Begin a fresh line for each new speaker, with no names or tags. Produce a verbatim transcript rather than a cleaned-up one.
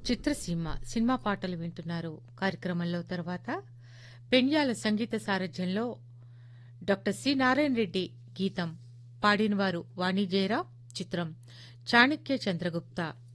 చిత్రసీమ cinema పాటలు వింటున్నారు. కార్యక్రమంలో తర్వాత పెండ్యాల సంగీత సారథ్యంలో డాక్టర్ సి నారాయణ రెడ్డి గీతం పాడినవారు వాణి జయరాం. చిత్రం చాణక్య చంద్రగుప్త.